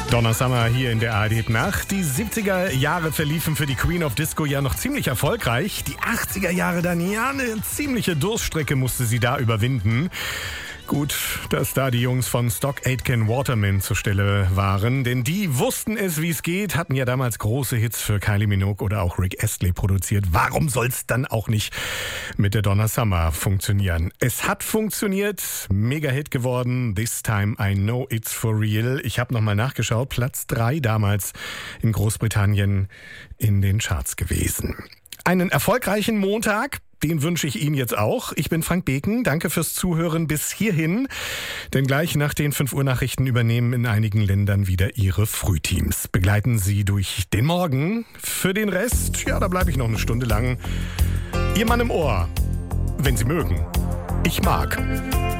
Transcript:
Donna Summer hier in der ARD-Nacht. Die 70er Jahre verliefen für die Queen of Disco ja noch ziemlich erfolgreich. Die 80er Jahre dann, ja, eine ziemliche Durststrecke musste sie da überwinden. Gut, dass da die Jungs von Stock Aitken Waterman zur Stelle waren, denn die wussten es, wie es geht, hatten ja damals große Hits für Kylie Minogue oder auch Rick Astley produziert. Warum soll's dann auch nicht mit der Donna Summer funktionieren? Es hat funktioniert, Mega-Hit geworden, This Time I Know It's For Real. Ich habe nochmal nachgeschaut, Platz 3 damals in Großbritannien in den Charts gewesen. Einen erfolgreichen Montag. Den wünsche ich Ihnen jetzt auch. Ich bin Frank Beken. Danke fürs Zuhören bis hierhin. Denn gleich nach den 5 Uhr Nachrichten übernehmen in einigen Ländern wieder Ihre Frühteams. Begleiten Sie durch den Morgen. Für den Rest, ja, da bleibe ich noch eine Stunde lang. Ihr Mann im Ohr. Wenn Sie mögen. Ich mag.